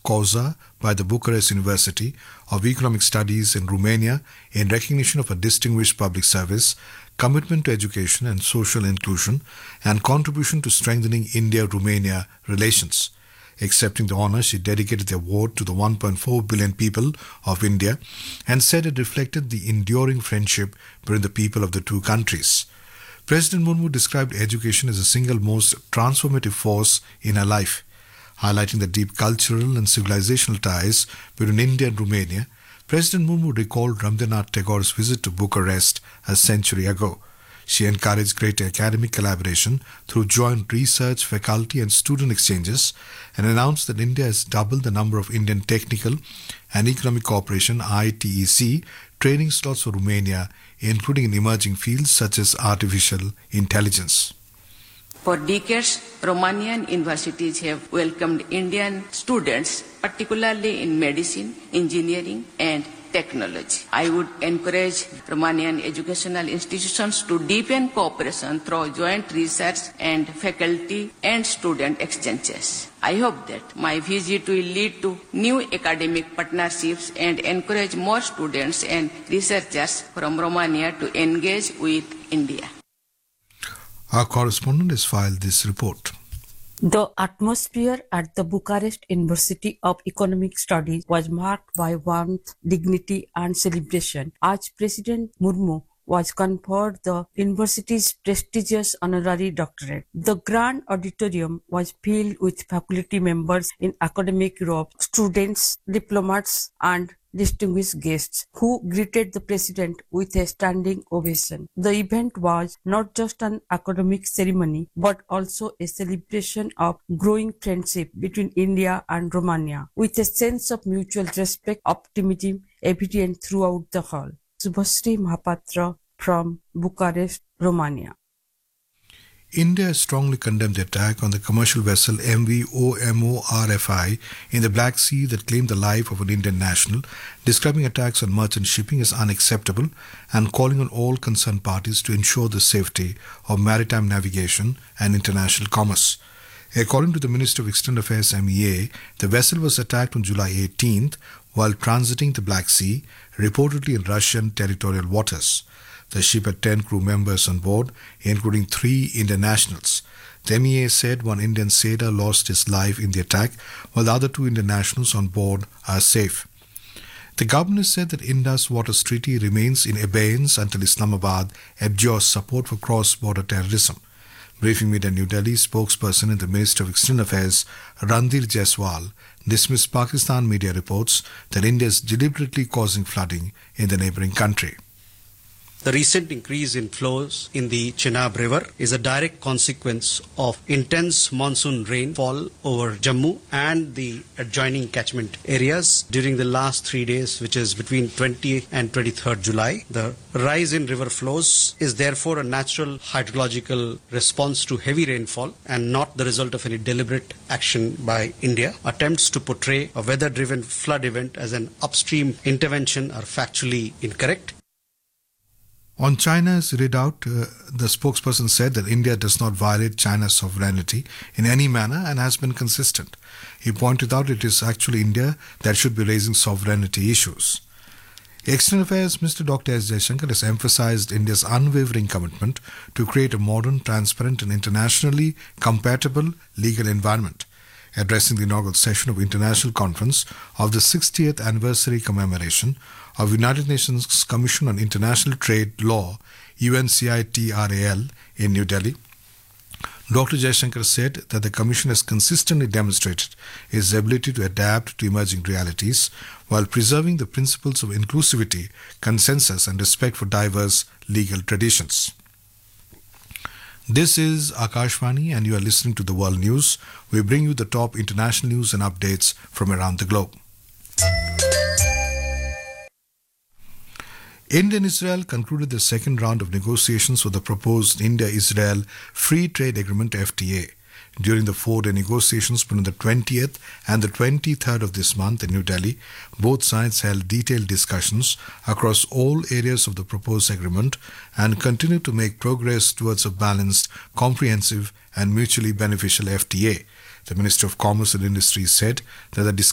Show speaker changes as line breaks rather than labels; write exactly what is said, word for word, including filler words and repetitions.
causa by the Bucharest University of Economic Studies in Romania in recognition of a distinguished public service, commitment to education and social inclusion, and contribution to strengthening India-Romania relations. Accepting the honor, she dedicated the award to the one point four billion people of India and said it reflected the enduring friendship between the people of the two countries. President Murmu described education as the single most transformative force in her life. Highlighting the deep cultural and civilizational ties between India and Romania, President Murmu recalled Rabindranath Tagore's visit to Bucharest a century ago. She encouraged greater academic collaboration through joint research, faculty and student exchanges and announced that India has doubled the number of Indian Technical and Economic Cooperation I T E C training slots for Romania, including in emerging fields such as artificial intelligence.
For decades, Romanian universities have welcomed Indian students, particularly in medicine, engineering and technology. I would encourage Romanian educational institutions to deepen cooperation through joint research and faculty and student exchanges. I hope that my visit will lead to new academic partnerships and encourage more students and researchers from Romania to engage with India.
Our correspondent has filed this report.
The atmosphere at the Bucharest University of Economic Studies was marked by warmth, dignity and celebration as President Murmu was conferred the university's prestigious honorary doctorate. The grand auditorium was filled with faculty members in academic robes, students, diplomats and distinguished guests who greeted the president with a standing ovation. The event was not just an academic ceremony but also a celebration of growing friendship between India and Romania, with a sense of mutual respect, optimism evident throughout the hall. Subhasri Mahapatra from Bucharest, Romania.
India has strongly condemned the attack on the commercial vessel M V O M O R F I in the Black Sea that claimed the life of an Indian national, describing attacks on merchant shipping as unacceptable and calling on all concerned parties to ensure the safety of maritime navigation and international commerce. According to the Minister of External Affairs M E A, the vessel was attacked on July eighteenth while transiting the Black Sea, reportedly in Russian territorial waters. The ship had ten crew members on board, including three Indian nationals. The M E A said one Indian sailor lost his life in the attack, while the other two Indian nationals on board are safe. The government said that Indus Waters Treaty remains in abeyance until Islamabad abjures support for cross-border terrorism. Briefing media in New Delhi, spokesperson in the Ministry of External Affairs, Randhir Jaiswal, dismissed Pakistan media reports that India is deliberately causing flooding in the neighbouring country.
The recent increase in flows in the Chenab River is a direct consequence of intense monsoon rainfall over Jammu and the adjoining catchment areas during the last three days, which is between twentieth and twenty-third July. The rise in river flows is therefore a natural hydrological response to heavy rainfall and not the result of any deliberate action by India. Attempts to portray a weather-driven flood event as an upstream intervention are factually incorrect.
On China's readout, uh, the spokesperson said that India does not violate China's sovereignty in any manner and has been consistent. He pointed out it is actually India that should be raising sovereignty issues. External Affairs Minister Doctor S. Jaishankar has emphasized India's unwavering commitment to create a modern, transparent and internationally compatible legal environment. Addressing the inaugural session of International Conference of the sixtieth Anniversary Commemoration of United Nations Commission on International Trade Law, U N C I T R A L, in New Delhi, Doctor Jaishankar said that the Commission has consistently demonstrated its ability to adapt to emerging realities while preserving the principles of inclusivity, consensus and respect for diverse legal traditions. This is Akashvani and you are listening to the World News. We bring you the top international news and updates from around the globe. India and Israel concluded the second round of negotiations for the proposed India-Israel Free Trade Agreement F T A. During the four-day negotiations between the twentieth and the twenty-third of this month in New Delhi, both sides held detailed discussions across all areas of the proposed agreement and continue to make progress towards a balanced, comprehensive and mutually beneficial F T A. The Minister of Commerce and Industry said that the discussions